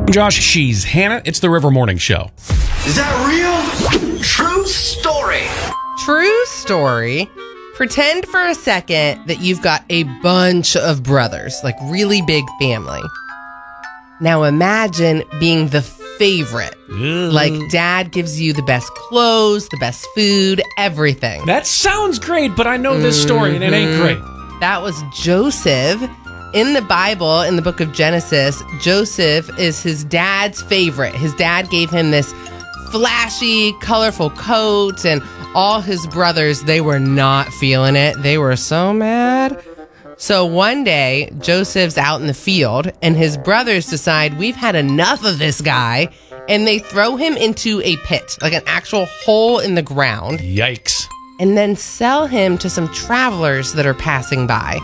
I'm Josh, she's Hannah. It's the River Morning Show. Is that real? True story. True story. Pretend for a second that you've got a bunch of brothers, like really big family. Now imagine being the favorite. Like dad gives you the best clothes, the best food, everything. That sounds great, but I know this story and it ain't great. That was Joseph. In the Bible, in the book of Genesis, Joseph is his dad's favorite. His dad gave him this flashy, colorful coat, and all his brothers, they were not feeling it. They were so mad. So one day, Joseph's out in the field, and his brothers decide, we've had enough of this guy, and they throw him into a pit, like an actual hole in the ground. Yikes. And then sell him to some travelers that are passing by.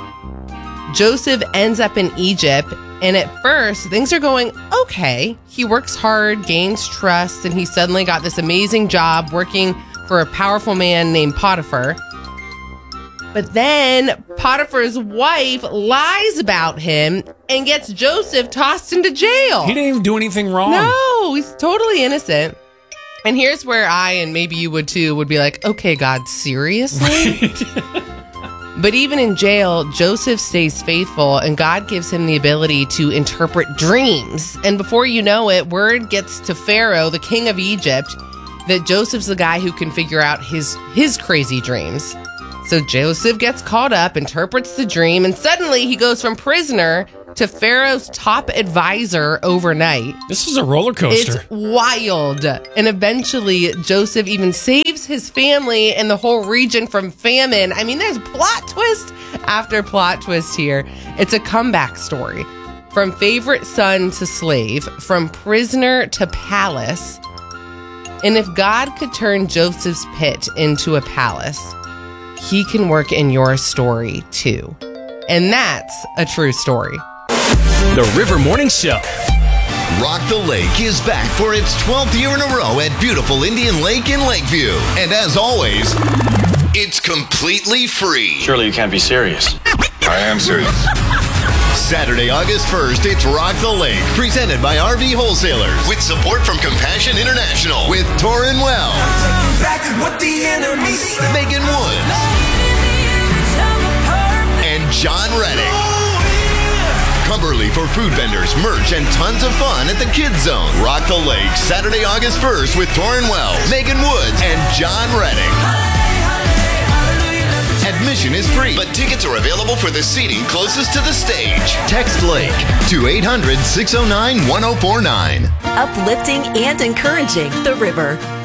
Joseph ends up in Egypt, and at first, things are going okay. He works hard, gains trust, and he suddenly got this amazing job working for a powerful man named Potiphar. But then Potiphar's wife lies about him and gets Joseph tossed into jail. He didn't even do anything wrong. No, he's totally innocent. And here's where I, and maybe you would too, would be like, okay, God, seriously? But even in jail, Joseph stays faithful, and God gives him the ability to interpret dreams. And before you know it, word gets to Pharaoh, the king of Egypt, that Joseph's the guy who can figure out his crazy dreams. So Joseph gets caught up, interprets the dream, and suddenly he goes from prisoner to Pharaoh's top advisor overnight. This is a roller coaster. It's wild. And eventually, Joseph even saves his family and the whole region from famine. I mean, there's plot twist after plot twist here. It's a comeback story. From favorite son to slave, from prisoner to palace. And if God could turn Joseph's pit into a palace, he can work in your story too. And that's a true story. The River Morning Show. Rock the Lake is back for its 12th year in a row at beautiful Indian Lake in Lakeview. And as always, it's completely free. Surely you can't be serious. I am serious. Saturday, August 1st, it's Rock the Lake, presented by RV Wholesalers, with support from Compassion International, with Torrin Wells, Megan Woods, and John Reddick. Cumberly for food vendors, merch, and tons of fun at the Kids Zone. Rock the Lake, Saturday, August 1st with Torrin Wells, Megan Woods, and John Reddick. Admission is free, but tickets are available for the seating closest to the stage. Text Lake to 800-609-1049. Uplifting and encouraging the river.